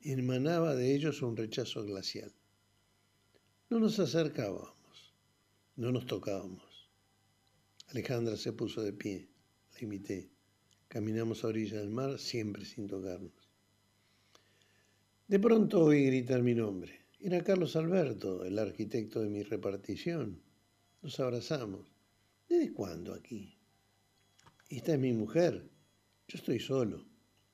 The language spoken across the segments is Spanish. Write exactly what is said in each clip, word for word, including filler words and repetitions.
emanaba de ellos un rechazo glacial. No nos acercábamos, no nos tocábamos. Alejandra se puso de pie, la imité. Caminamos a orilla del mar, siempre sin tocarnos. De pronto oí gritar mi nombre. Era Carlos Alberto, el arquitecto de mi repartición. Nos abrazamos. ¿Desde cuándo aquí? Esta es mi mujer. Yo estoy solo.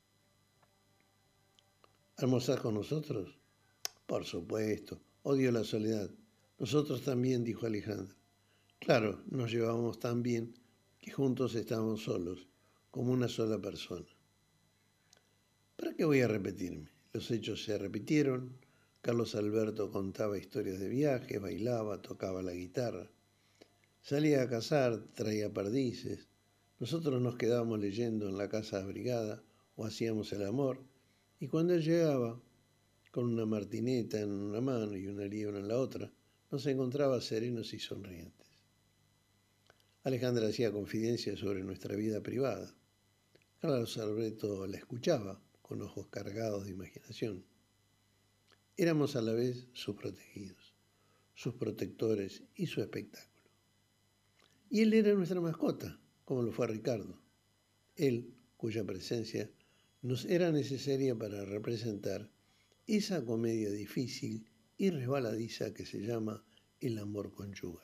¿Almorzás con nosotros? Por supuesto. Odio la soledad. Nosotros también, dijo Alejandra. Claro, nos llevábamos tan bien que juntos estábamos solos, como una sola persona. ¿Para qué voy a repetirme? Los hechos se repitieron. Carlos Alberto contaba historias de viajes, bailaba, tocaba la guitarra. Salía a cazar, traía perdices. Nosotros nos quedábamos leyendo en la casa abrigada o hacíamos el amor. Y cuando él llegaba, con una martineta en una mano y una liebre en la otra, nos encontraba serenos y sonrientes. Alejandra hacía confidencias sobre nuestra vida privada. Carlos Alberto la escuchaba, con ojos cargados de imaginación. Éramos a la vez sus protegidos, sus protectores y su espectáculo. Y él era nuestra mascota, como lo fue Ricardo. Él, cuya presencia nos era necesaria para representar esa comedia difícil y resbaladiza que se llama el amor conyugal.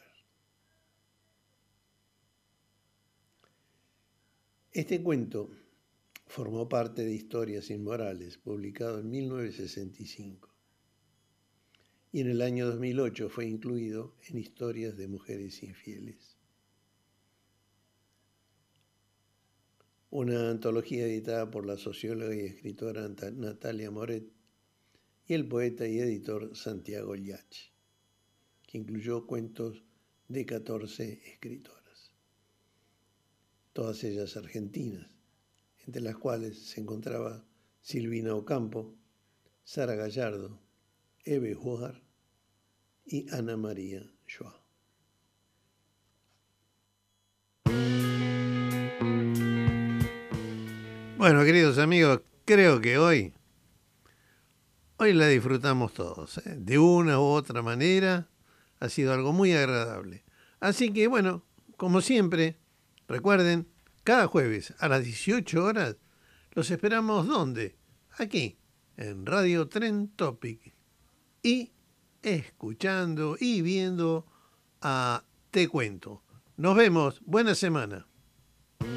Este cuento formó parte de Historias Inmorales, publicado en mil novecientos sesenta y cinco. Y en el año dos mil ocho fue incluido en Historias de Mujeres Infieles. Una antología editada por la socióloga y escritora Natalia Moret y el poeta y editor Santiago Liachi, que incluyó cuentos de catorce escritoras, todas ellas argentinas, entre las cuales se encontraba Silvina Ocampo, Sara Gallardo, Eve Jugar y Ana María Joao. Bueno, queridos amigos, creo que hoy, hoy la disfrutamos todos, ¿eh? De una u otra manera, ha sido algo muy agradable. Así que, bueno, como siempre, recuerden, cada jueves a las dieciocho horas los esperamos, ¿dónde? Aquí, en Radio Trend Topic. Y escuchando y viendo a Te Cuento. Nos vemos. Buena semana.